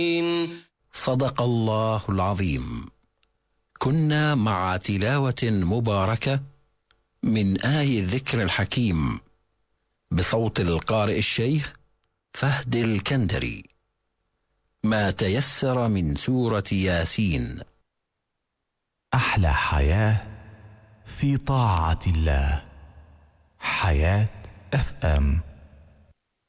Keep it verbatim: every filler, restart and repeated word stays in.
صدق الله العظيم. كنا مع تلاوة مباركة من آي الذكر الحكيم بصوت القارئ الشيخ فهد الكندري، ما تيسر من سورة ياسين. أحلى حياة في طاعة الله. حياة اف ام.